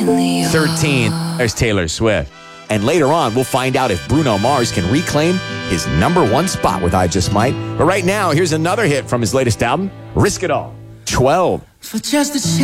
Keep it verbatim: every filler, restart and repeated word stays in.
thirteen, there's Taylor Swift. And later on, we'll find out if Bruno Mars can reclaim his number one spot with I Just Might. But right now, here's another hit from his latest album, Risk It All. twelve. For just a